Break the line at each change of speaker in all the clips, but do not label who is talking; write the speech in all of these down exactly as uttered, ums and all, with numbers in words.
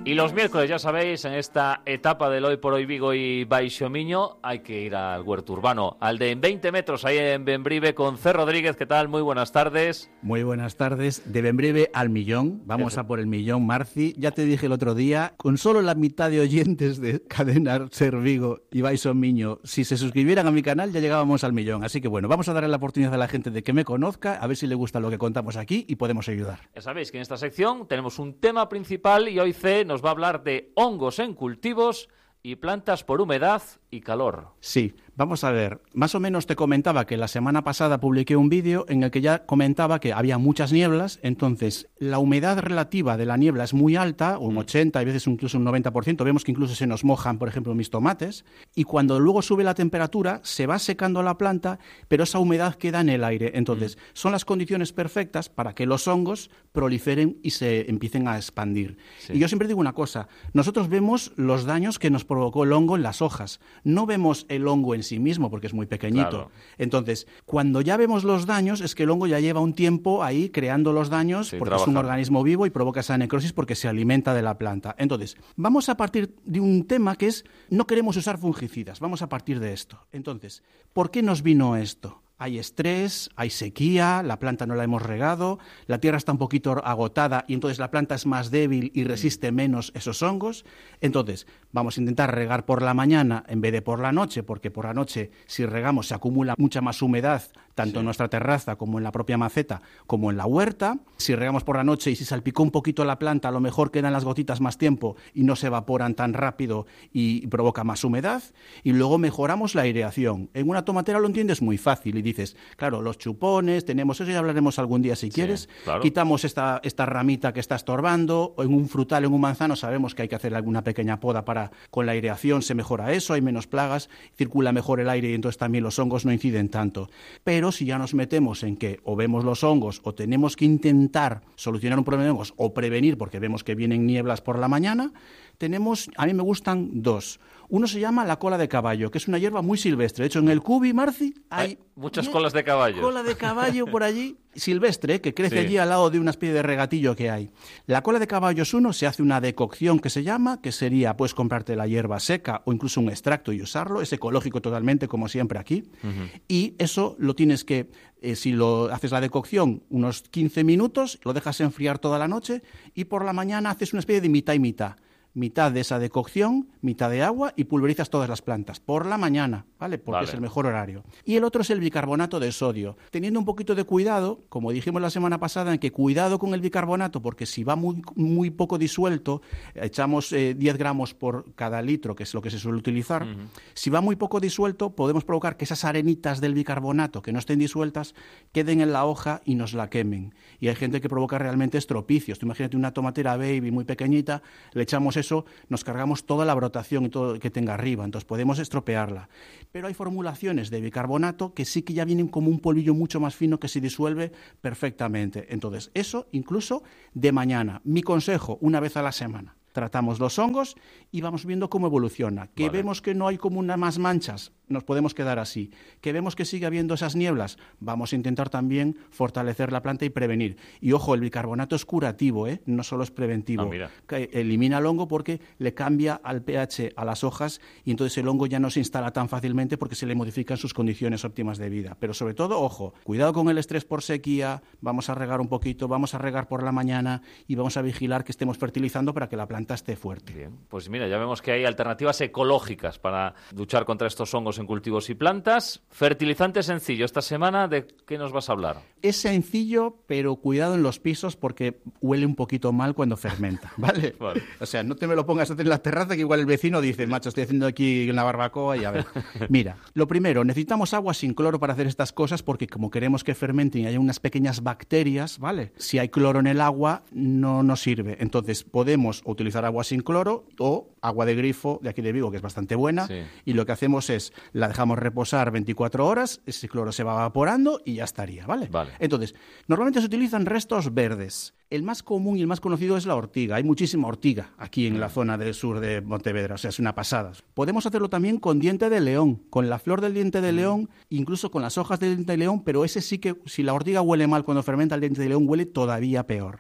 Y los miércoles, ya sabéis, en esta etapa del Hoy por Hoy Vigo y Baixo Miño, hay que ir al huerto urbano, al de veinte metros, ahí en Bembrive, con C. Rodríguez. ¿Qué tal? Muy buenas tardes.
Muy buenas tardes. De Bembrive al millón. Vamos a por el millón, Marci. Ya te dije el otro día, con solo la mitad de oyentes de Cadena Ser Vigo y Baixo Miño, si se suscribieran a mi canal, ya llegábamos al millón. Así que bueno, vamos a darle la oportunidad a la gente de que me conozca, a ver si le gusta lo que contamos aquí y podemos ayudar.
Ya sabéis que en esta sección tenemos un tema principal y hoy C nos va a hablar de hongos en cultivos y plantas por humedad y calor.
Sí, vamos a ver. Más o menos te comentaba que la semana pasada publiqué un vídeo en el que ya comentaba que había muchas nieblas, entonces la humedad relativa de la niebla es muy alta, un ochenta, a veces incluso un noventa por ciento, vemos que incluso se nos mojan, por ejemplo, mis tomates, y cuando luego sube la temperatura, se va secando la planta, pero esa humedad queda en el aire. Entonces, mm. son las condiciones perfectas para que los hongos proliferen y se empiecen a expandir. Sí. Y yo siempre digo una cosa, nosotros vemos los daños que nos provocó el hongo en las hojas, no vemos el hongo en sí mismo porque es muy pequeñito. Claro. Entonces, cuando ya vemos los daños, es que el hongo ya lleva un tiempo ahí creando los daños, sí, porque trabajando. Es un organismo vivo y provoca esa necrosis porque se alimenta de la planta. Entonces, vamos a partir de un tema que es, no queremos usar fungicidas, vamos a partir de esto. Entonces, ¿por qué nos vino esto? Hay estrés, hay sequía, la planta no la hemos regado, la tierra está un poquito agotada y entonces la planta es más débil y resiste menos esos hongos. Entonces, vamos a intentar regar por la mañana en vez de por la noche, porque por la noche, si regamos, se acumula mucha más humedad, tanto sí. en nuestra terraza como en la propia maceta, como en la huerta. Si regamos por la noche y si salpicó un poquito la planta, a lo mejor quedan las gotitas más tiempo y no se evaporan tan rápido y provoca más humedad. Y luego mejoramos la aireación. En una tomatera lo entiendes muy fácil y dices, claro, los chupones, tenemos eso, ya hablaremos algún día si quieres, sí, claro. Quitamos esta, esta ramita que está estorbando, o en un frutal, en un manzano, sabemos que hay que hacer alguna pequeña poda para, con la aireación se mejora eso, hay menos plagas, circula mejor el aire y entonces también los hongos no inciden tanto. Pero si ya nos metemos en que o vemos los hongos o tenemos que intentar solucionar un problema de hongos o prevenir porque vemos que vienen nieblas por la mañana, tenemos, a mí me gustan dos. Uno se llama la cola de caballo, que es una hierba muy silvestre. De hecho, en el Cubi, Marci, hay,
hay muchas colas de caballo.
Cola de caballo por allí, silvestre, que crece sí. allí al lado de una especie de regatillo que hay. La cola de caballo es uno, se hace una decocción que se llama, que sería, puedes comprarte la hierba seca o incluso un extracto y usarlo. Es ecológico totalmente, como siempre aquí. Uh-huh. Y eso lo tienes que, eh, si lo haces la decocción, unos quince minutos, lo dejas enfriar toda la noche y por la mañana haces una especie de mitad y mitad. Mitad de esa decocción, mitad de agua y pulverizas todas las plantas por la mañana, ¿vale? Porque vale. es el mejor horario. Y el otro es el bicarbonato de sodio. Teniendo un poquito de cuidado, como dijimos la semana pasada, en que cuidado con el bicarbonato, porque si va muy, muy poco disuelto, echamos eh, diez gramos por cada litro, que es lo que se suele utilizar. Uh-huh. Si va muy poco disuelto, podemos provocar que esas arenitas del bicarbonato que no estén disueltas queden en la hoja y nos la quemen. Y hay gente que provoca realmente estropicios. Tú imagínate una tomatera baby muy pequeñita, le echamos eso, nos cargamos toda la brotación y todo que tenga arriba, entonces podemos estropearla. Pero hay formulaciones de bicarbonato que sí que ya vienen como un polvillo mucho más fino que se disuelve perfectamente. Entonces, eso incluso de mañana. Mi consejo, una vez a la semana. Tratamos los hongos y vamos viendo cómo evoluciona. Que vale. vemos que no hay como una más manchas, nos podemos quedar así. Que vemos que sigue habiendo esas nieblas, vamos a intentar también fortalecer la planta y prevenir. Y ojo, el bicarbonato es curativo, ¿eh? No solo es preventivo. Ah, mira. Que elimina el hongo porque le cambia al pH a las hojas y entonces el hongo ya no se instala tan fácilmente porque se le modifican sus condiciones óptimas de vida. Pero sobre todo, ojo, cuidado con el estrés por sequía, vamos a regar un poquito, vamos a regar por la mañana y vamos a vigilar que estemos fertilizando para que la planta esté fuerte.
Bien, pues mira, ya vemos que hay alternativas ecológicas para luchar contra estos hongos en cultivos y plantas. Fertilizante sencillo. Esta semana, ¿de qué nos vas a hablar?
Es sencillo, pero cuidado en los pisos porque huele un poquito mal cuando fermenta, ¿vale? Vale. O sea, no te me lo pongas en la terraza que igual el vecino dice, macho, estoy haciendo aquí una barbacoa y a ver. Mira, lo primero, necesitamos agua sin cloro para hacer estas cosas porque como queremos que fermenten y haya unas pequeñas bacterias, ¿vale? Si hay cloro en el agua, no nos sirve. Entonces, podemos utilizar agua sin cloro o agua de grifo de aquí de Vigo, que es bastante buena, sí. y lo que hacemos es, la dejamos reposar veinticuatro horas, ese cloro se va evaporando y ya estaría, ¿vale? Vale. Entonces, normalmente se utilizan restos verdes. El más común y el más conocido es la ortiga. Hay muchísima ortiga aquí en la zona del sur de Pontevedra, o sea, es una pasada. Podemos hacerlo también con diente de león, con la flor del diente de león, incluso con las hojas del diente de león, pero ese sí que, si la ortiga huele mal cuando fermenta el diente de león, huele todavía peor. Bueno.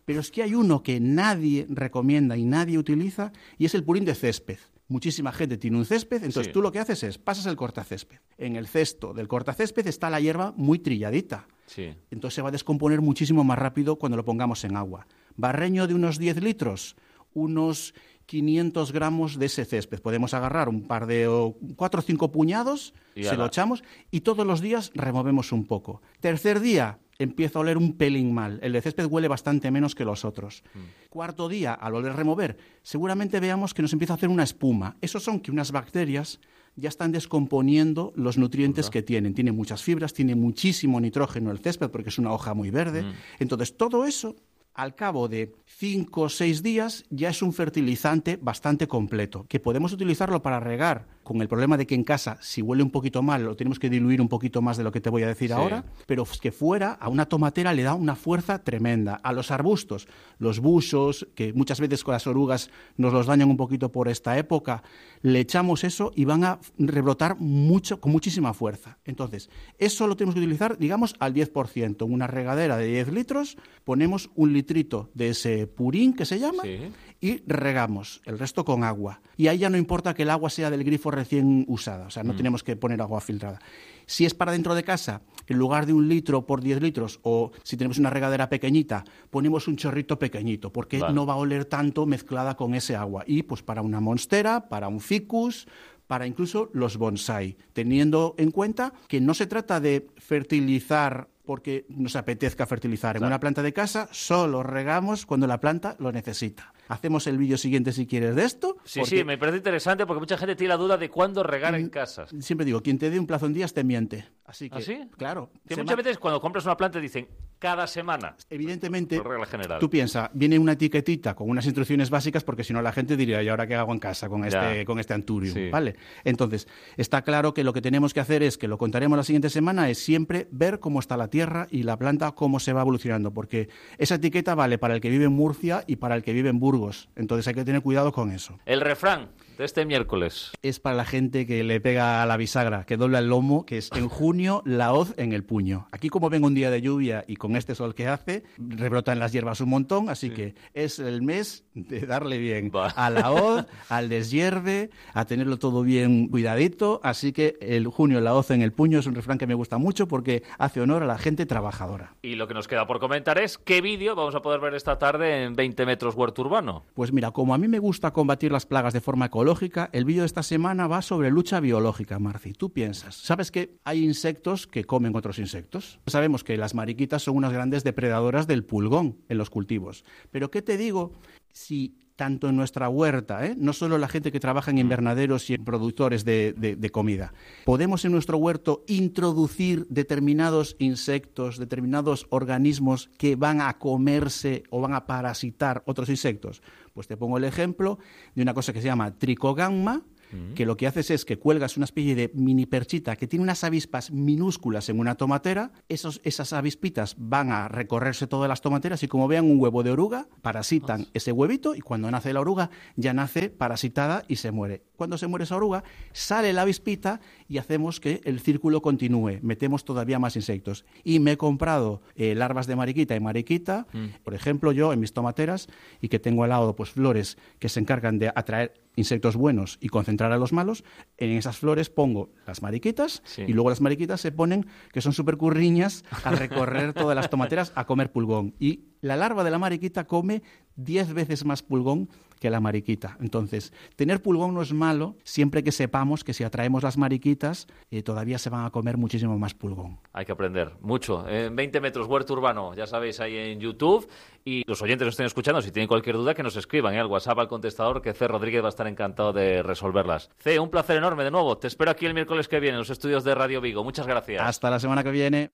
Pero es que hay uno que nadie recomienda y nadie utiliza y es el purín de césped. Muchísima gente tiene un césped, entonces sí. Tú lo que haces es, pasas el cortacésped. En el cesto del cortacésped está la hierba muy trilladita.
Sí.
Entonces se va a descomponer muchísimo más rápido cuando lo pongamos en agua. Barreño de unos diez litros, unos quinientos gramos de ese césped. Podemos agarrar un par de o cuatro o cinco puñados, y se lo echamos y todos los días removemos un poco. Tercer día, empieza a oler un pelín mal. El de césped huele bastante menos que los otros. Mm. Cuarto día, al volver a remover, seguramente veamos que nos empieza a hacer una espuma. Esos son que unas bacterias ya están descomponiendo los nutrientes que tienen. Tiene muchas fibras, tiene muchísimo nitrógeno el césped porque es una hoja muy verde. Mm. Entonces, todo eso, al cabo de cinco o seis días, ya es un fertilizante bastante completo, que podemos utilizarlo para regar, con el problema de que en casa, si huele un poquito mal, lo tenemos que diluir un poquito más de lo que te voy a decir sí. ahora, pero que fuera, a una tomatera le da una fuerza tremenda. A los arbustos, los busos, que muchas veces con las orugas nos los dañan un poquito por esta época, le echamos eso y van a rebrotar mucho, con muchísima fuerza. Entonces, eso lo tenemos que utilizar, digamos, al diez por ciento. En una regadera de diez litros, ponemos un litrito de ese purín, que se llama, sí. y regamos el resto con agua. Y ahí ya no importa que el agua sea del grifo recién usada, o sea, no mm. tenemos que poner agua filtrada. Si es para dentro de casa, en lugar de un litro por diez litros, o si tenemos una regadera pequeñita, ponemos un chorrito pequeñito, porque vale. no va a oler tanto mezclada con ese agua. Y pues para una monstera, para un ficus, para incluso los bonsai, teniendo en cuenta que no se trata de fertilizar porque nos apetezca fertilizar. Claro. En una planta de casa solo regamos cuando la planta lo necesita. Hacemos el vídeo siguiente si quieres de esto.
Sí, porque... sí, me parece interesante porque mucha gente tiene la duda de cuándo regar en casa.
Siempre digo, quien te dé un plazo en días te miente. Así que,
¿Ah, sí?
Claro.
Que muchas veces cuando compras una planta dicen cada semana.
Evidentemente,
por regla general.
Tú piensas, viene una etiquetita con unas instrucciones básicas porque si no la gente diría, ¿y ahora qué hago en casa con este, con este anturium? Sí. ¿Vale? Entonces, está claro que lo que tenemos que hacer es, que lo contaremos la siguiente semana, es siempre ver cómo está la tierra y la planta, cómo se va evolucionando, porque esa etiqueta vale para el que vive en Murcia y para el que vive en Burgos. Entonces hay que tener cuidado con eso.
El refrán de este miércoles.
Es para la gente que le pega a la bisagra, que dobla el lomo, que es en junio la hoz en el puño. Aquí, como venga un día de lluvia y con este sol que hace, rebrotan las hierbas un montón, así sí. que es el mes de darle bien Va. a la hoz, al deshierve, a tenerlo todo bien cuidadito, así que el junio la hoz en el puño es un refrán que me gusta mucho porque hace honor a la gente trabajadora.
Y lo que nos queda por comentar es qué vídeo vamos a poder ver esta tarde en veinte metros Huerto Urbano.
Pues mira, como a mí me gusta combatir las plagas de forma ecológica, el vídeo de esta semana va sobre lucha biológica, Marci. Tú piensas, ¿sabes que hay insectos que comen otros insectos? Sabemos que las mariquitas son unas grandes depredadoras del pulgón en los cultivos. Pero ¿qué te digo si tanto en nuestra huerta, ¿eh? no solo la gente que trabaja en invernaderos y en productores de, de, de comida, podemos en nuestro huerto introducir determinados insectos, determinados organismos que van a comerse o van a parasitar otros insectos? Pues te pongo el ejemplo de una cosa que se llama tricogamma, que lo que haces es que cuelgas una especie de mini perchita que tiene unas avispas minúsculas en una tomatera. Esos, esas avispitas van a recorrerse todas las tomateras y como vean un huevo de oruga, parasitan ese huevito y cuando nace la oruga ya nace parasitada y se muere. Cuando se muere esa oruga, sale la avispita y hacemos que el círculo continúe. Metemos todavía más insectos. Y me he comprado eh, larvas de mariquita y mariquita, mm. por ejemplo, yo en mis tomateras, y que tengo al lado pues flores que se encargan de atraer insectos buenos y concentrar a los malos. En esas flores pongo las mariquitas sí. y luego las mariquitas se ponen, que son súper curriñas, a recorrer todas las tomateras a comer pulgón. Y la larva de la mariquita come diez veces más pulgón que la mariquita. Entonces, tener pulgón no es malo, siempre que sepamos que si atraemos las mariquitas, eh, todavía se van a comer muchísimo más pulgón.
Hay que aprender mucho. En veinte metros Huerto Urbano, ya sabéis, ahí en YouTube. Y los oyentes nos estén escuchando, si tienen cualquier duda, que nos escriban, ¿eh? al WhatsApp, al contestador, que C. Rodríguez va a estar encantado de resolverlas. C, un placer enorme de nuevo. Te espero aquí el miércoles que viene en los estudios de Radio Vigo. Muchas gracias.
Hasta la semana que viene.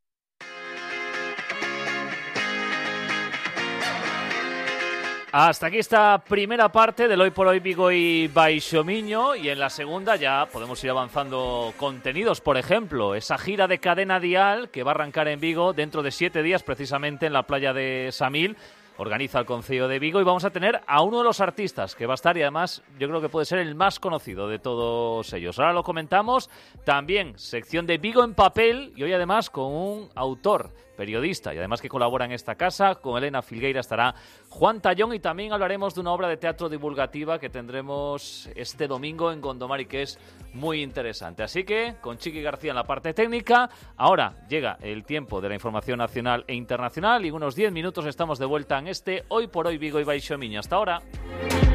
Hasta aquí esta primera parte del Hoy por Hoy Vigo y Baixo Miño, y en la segunda ya podemos ir avanzando contenidos. Por ejemplo, esa gira de Cadena Dial que va a arrancar en Vigo dentro de siete días, precisamente en la playa de Samil. Organiza el Concello de Vigo y vamos a tener a uno de los artistas que va a estar, y además yo creo que puede ser el más conocido de todos ellos. Ahora lo comentamos. También sección de Vigo en papel y hoy además con un autor, periodista y además que colabora en esta casa. Con Elena Filgueira estará Juan Tallón y también hablaremos de una obra de teatro divulgativa que tendremos este domingo en Gondomar y que es muy interesante. Así que con Chiqui García en la parte técnica, ahora llega el tiempo de la información nacional e internacional y en unos diez minutos estamos de vuelta en este Hoy por Hoy Vigo y Baixo Miño. Hasta ahora.